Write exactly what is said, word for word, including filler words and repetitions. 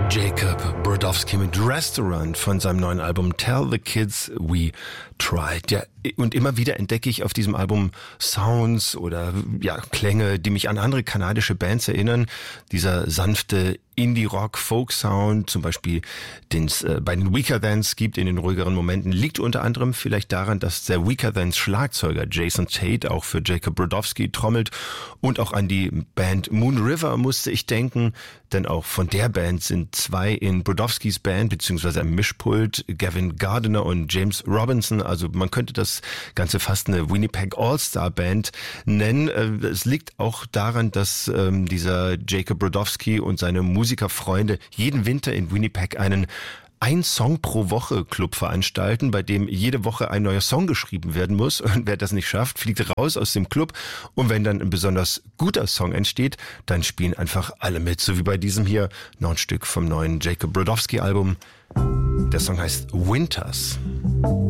Jacob Brodowski mit Restaurant von seinem neuen Album Tell the Kids We Tried. Ja, und immer wieder entdecke ich auf diesem Album Sounds oder ja, Klänge, die mich an andere kanadische Bands erinnern. Dieser sanfte Indie-Rock-Folk-Sound, zum Beispiel, den es äh, bei den Weakerthans gibt in den ruhigeren Momenten, liegt unter anderem vielleicht daran, dass der Weakerthans-Schlagzeuger Jason Tate auch für Jacob Brodowski trommelt, und auch an die Band Moon River musste ich denken, denn auch von der Band sind zwei in Brodowskis Band beziehungsweise am Mischpult, Gavin Gardiner und James Robinson. Also man könnte das Ganze fast eine Winnipeg All-Star-Band nennen. Es liegt auch daran, dass ähm, dieser Jacob Brodowski und seine Musikerfreunde jeden Winter in Winnipeg einen ein Song pro Woche Club veranstalten, bei dem jede Woche ein neuer Song geschrieben werden muss. Und wer das nicht schafft, fliegt raus aus dem Club. Und wenn dann ein besonders guter Song entsteht, dann spielen einfach alle mit. So wie bei diesem hier, noch ein Stück vom neuen Jacob Brodowski Album. Der Song heißt Winters.